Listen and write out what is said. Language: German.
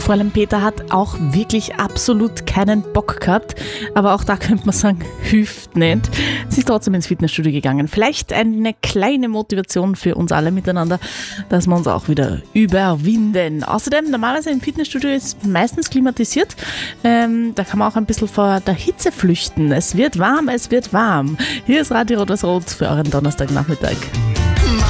Fräulein Peter hat auch wirklich absolut keinen Bock gehabt, aber auch da könnte man sagen, hilft nicht. Sie ist trotzdem ins Fitnessstudio gegangen. Vielleicht eine kleine Motivation für uns alle miteinander, dass wir uns auch wieder überwinden. Außerdem, normalerweise im Fitnessstudio ist meistens klimatisiert. Da kann man auch ein bisschen vor der Hitze flüchten. Es wird warm, es wird warm. Hier ist Radio Rot-Was-Rot für euren Donnerstagnachmittag.